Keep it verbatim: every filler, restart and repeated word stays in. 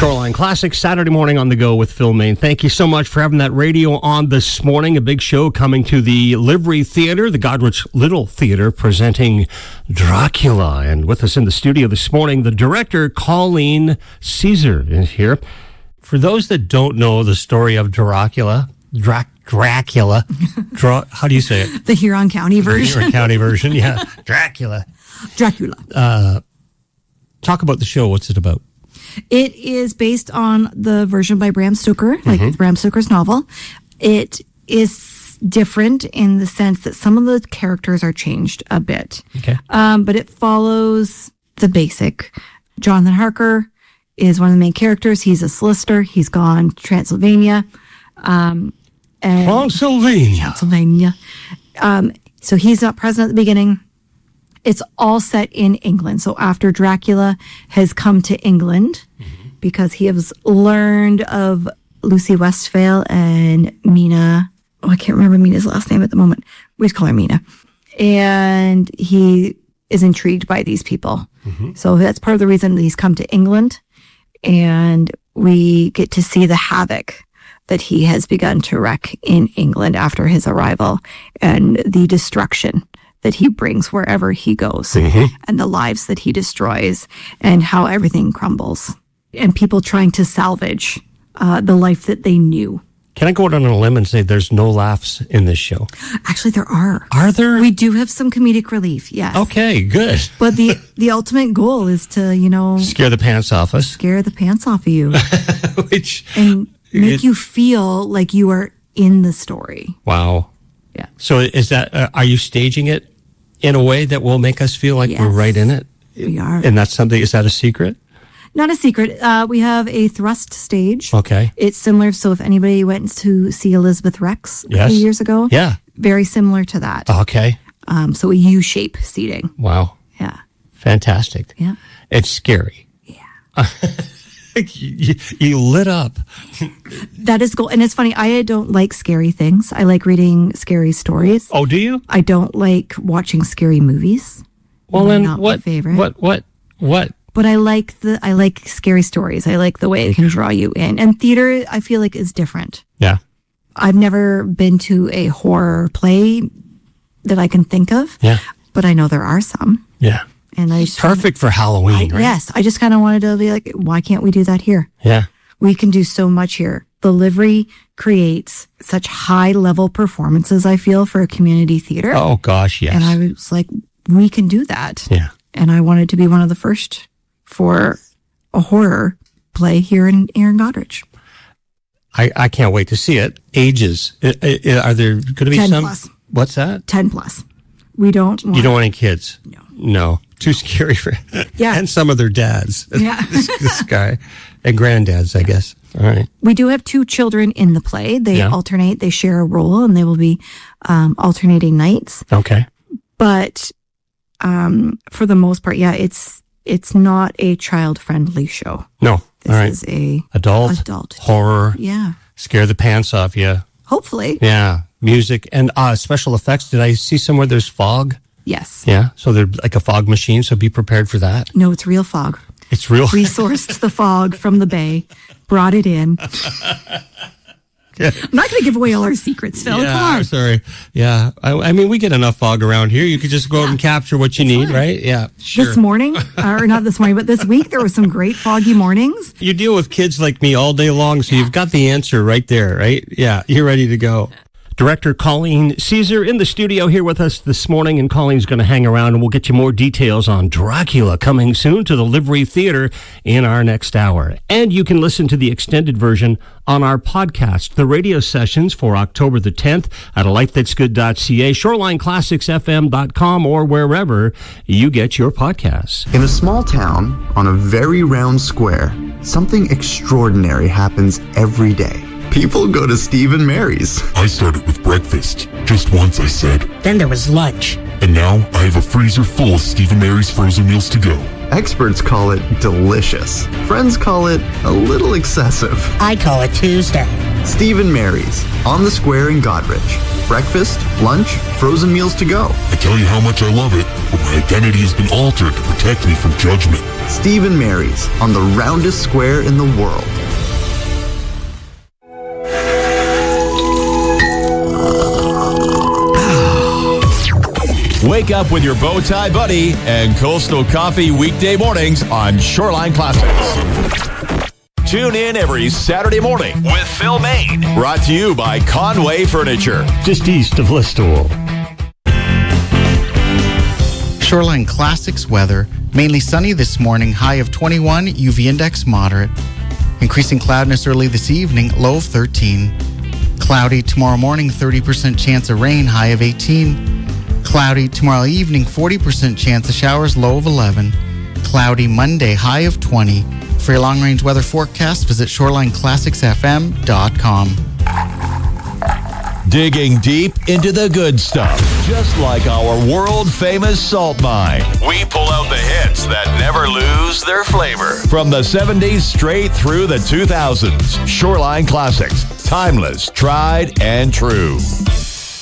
Shoreline Classics, Saturday morning on the go with Phil Main. Thank you so much for having that radio on this morning. A big show coming to the Livery Theatre, the Godrich Little Theatre, presenting Dracula. And with us in the studio this morning, the director, Colleen Caesar, is here. For those that don't know the story of Dracula, Drac Dracula, Dra- how do you say it? The Huron County version. The Huron County version, yeah. Dracula. Dracula. Uh, talk about the show. What's it about? It is based on the version by Bram Stoker, like mm-hmm. Bram Stoker's novel. It is different in the sense that some of the characters are changed a bit. Okay. Um, but it follows the basic. Jonathan Harker is one of the main characters. He's a solicitor. He's gone to Transylvania. Um, and Transylvania. Transylvania. Um, so he's not present at the beginning. It's all set in England. So after Dracula has come to England, mm-hmm. because he has learned of Lucy Westphal and Mina. Oh, I can't remember Mina's last name at the moment. We just call her Mina. And he is intrigued by these people. Mm-hmm. So that's part of the reason that he's come to England. And we get to see the havoc that he has begun to wreak in England after his arrival and the destruction that he brings wherever he goes, mm-hmm. and the lives that he destroys and how everything crumbles and people trying to salvage uh, the life that they knew. Can I go out on a limb and say there's no laughs in this show? Actually, there are. Are there? We do have some comedic relief, yes. Okay, good. But the, the ultimate goal is to, you know... Scare the pants off us. Scare the pants off of you. Which... And make it, you feel like you are in the story. Wow. Yeah. So is that... Uh, are you staging it in a way that will make us feel like yes, we're right in it? We are. And that's something... Is that a secret? Not a secret. Uh, we have a thrust stage. Okay. It's similar. So if anybody went to see Elizabeth Rex yes. a few years ago, yeah, very similar to that. Okay. Um, so a U-shape seating. Wow. Yeah. Fantastic. Yeah. It's scary. Yeah. you, you lit up. That is cool. And it's funny. I don't like scary things. I like reading scary stories. Oh, do you? I don't like watching scary movies. Well, They're then not what? My favorite. What? What? What? But I like the I like scary stories. I like the way it can draw you in. And theater, I feel like, is different. Yeah. I've never been to a horror play that I can think of. Yeah. But I know there are some. Yeah. And I just perfect kinda, for Halloween, I, right? Yes. I just kind of wanted to be like, why can't we do that here? Yeah. We can do so much here. The Livery creates such high level performances, I feel, for a community theater. Oh gosh, yes. And I was like, we can do that. Yeah. And I wanted to be one of the first for a horror play here in, here in Godrich. I, I can't wait to see it. Ages. I, I, are there going to be ten some? Plus. What's that? ten plus. We don't want... You don't want any kids? No. No. Too scary for... Yeah. And some of their dads. Yeah. this, this guy. And granddads, I guess. All right. We do have two children in the play. They yeah. alternate. They share a role, and they will be um, alternating nights. Okay. But um, for the most part, yeah, it's it's not a child-friendly show. No. This All right. is a adult, adult horror. Yeah. Scare the pants off you. Hopefully. Yeah. Music and uh, special effects. Did I see somewhere there's fog? Yes. Yeah. So they're like a fog machine. So be prepared for that. No, it's real fog. It's real. We sourced the fog from the bay, brought it in. Yeah. I'm not going to give away all our secrets, Phil. Yeah, Come on. Sorry. Yeah. I, I mean, we get enough fog around here. You could just go yeah. out and capture what you That's need, fine. right? Yeah. Sure. This morning, or not this morning, but this week, there were some great foggy mornings. You deal with kids like me all day long, so you've got the answer right there, right? Yeah. You're ready to go. Director Colleen Caesar in the studio here with us this morning, and Colleen's going to hang around and we'll get you more details on Dracula coming soon to the Livery Theatre in our next hour. And you can listen to the extended version on our podcast, the radio sessions for October the tenth at a life that's good dot c a, shoreline classics f m dot com, or wherever you get your podcasts. In a small town on a very round square, something extraordinary happens every day. People go to Steve and Mary's. I started with breakfast. Just once, I said. Then there was lunch. And now I have a freezer full of Steve and Mary's frozen meals to go. Experts call it delicious. Friends call it a little excessive. I call it Tuesday. Steve and Mary's, on the square in Godrich. Breakfast, lunch, frozen meals to go. I tell you how much I love it, but my identity has been altered to protect me from judgment. Steve and Mary's, on the roundest square in the world. Wake up with your bow tie buddy and Coastal Coffee weekday mornings on Shoreline Classics. Tune in every Saturday morning with Phil Main. Brought to you by Conway Furniture. Just east of Listowel. Shoreline Classics weather. Mainly sunny this morning, high of twenty-one, U V index moderate. Increasing cloudiness early this evening, low of thirteen. Cloudy tomorrow morning, thirty percent chance of rain, high of eighteen. Cloudy tomorrow evening, forty percent chance of showers, low of eleven. Cloudy Monday, high of twenty. For your long-range weather forecast, visit shoreline classics f m dot com. Digging deep into the good stuff, just like our world-famous salt mine. We pull out the hits that never lose their flavor. From the seventies straight through the two thousands, Shoreline Classics. Timeless, tried, and true.